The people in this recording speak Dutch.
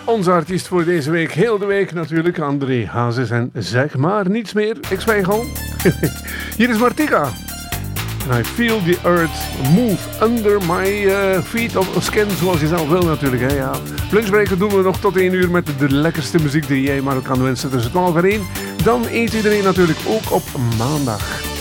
Onze artiest voor deze week, heel de week natuurlijk, André Hazes en Zeg maar niets meer, ik zwijg al. Hier is Martika. And I feel the earth move under my feet of skin, zoals je zelf wil natuurlijk. Hè, ja. Lunchbreaker doen we nog tot 1 uur met de lekkerste muziek die jij maar kan wensen tussen 12 en 1. Dan eet iedereen natuurlijk ook op maandag.